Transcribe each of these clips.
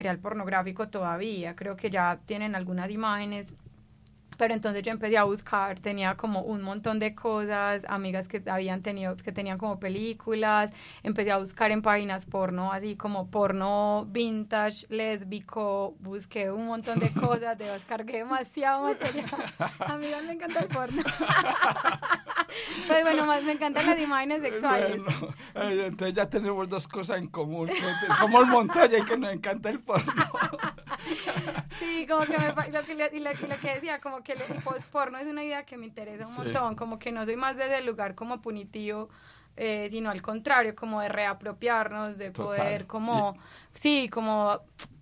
material pornográfico todavía, creo que ya tienen algunas imágenes. Pero entonces yo empecé a buscar, tenía como un montón de cosas, amigas que tenían como películas, empecé a buscar en páginas porno, así como porno vintage, lésbico, busqué un montón de cosas, descargué demasiado material. Amigas, me encanta el porno. Pues bueno, más me encantan las imágenes sexuales. Bueno, entonces ya tenemos dos cosas en común, que somos Montoya y que nos encanta el porno. Sí, como que lo que decía, como que el post-porno es una idea que me interesa un montón, como que no soy más desde el lugar como punitivo, sino al contrario, como de reapropiarnos, de poder como, sí, como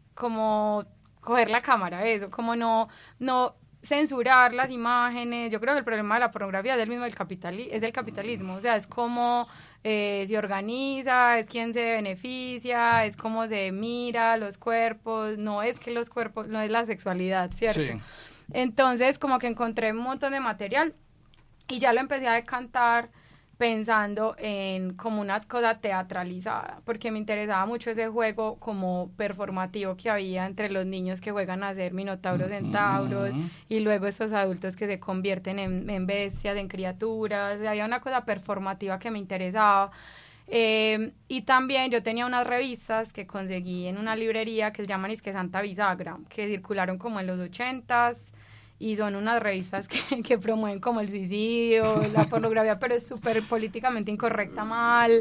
coger la cámara, eso, como no censurar las imágenes. Yo creo que el problema de la pornografía es el mismo es el capitalismo, o sea, es como se organiza, es quien se beneficia, es como se mira los cuerpos, no es que los cuerpos, no es la sexualidad, ¿cierto? Sí. Entonces, como que encontré un montón de material y ya lo empecé a decantar pensando en como una cosa teatralizada, porque me interesaba mucho ese juego como performativo que había entre los niños que juegan a ser minotauros, centauros, y luego esos adultos que se convierten en bestias, en criaturas. Había una cosa performativa que me interesaba. Y también yo tenía unas revistas que conseguí en una librería que se llaman Isque Santa Bisagra, que circularon como en los 80s, y son unas revistas que promueven como el suicidio, la pornografía, pero es súper políticamente incorrecta, mal.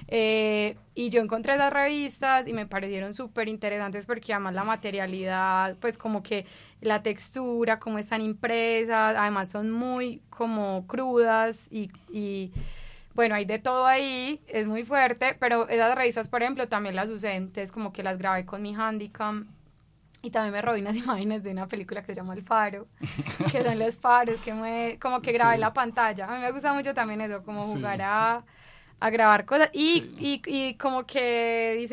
Y yo encontré esas revistas y me parecieron súper interesantes porque además la materialidad, pues como que la textura, cómo están impresas, además son muy como crudas y bueno, hay de todo ahí, es muy fuerte, pero esas revistas, por ejemplo, también las usé, entonces como que las grabé con mi Handycam. Y también me robé unas imágenes de una película que se llama El Faro, que son los faros, como que grabé la pantalla. A mí me gusta mucho también eso, como jugar a grabar cosas y como que